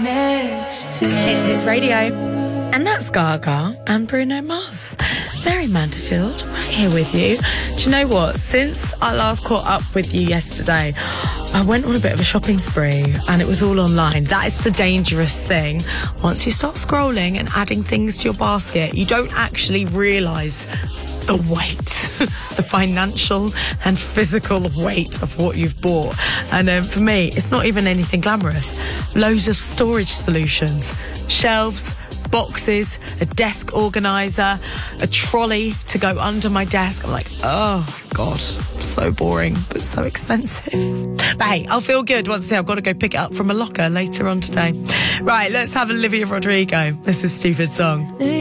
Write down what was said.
next to you. It's Hits Radio. And that's Gaga and Bruno Mars. Mary Manderfield, right here with you. Do you know what? Since I last caught up with you yesterday, I went on a bit of a shopping spree and it was all online. That is the dangerous thing. Once you start scrolling and adding things to your basket, you don't actually realise the weight, the financial and physical weight of what you've bought. And for me, it's not even anything glamorous. Loads of storage solutions, shelves, boxes, a desk organiser, a trolley to go under my desk. I'm like, oh God, so boring, but so expensive. But hey, I'll feel good once I've got to go pick it up from a locker later on today. Right, let's have Olivia Rodrigo. This is Stupid Song.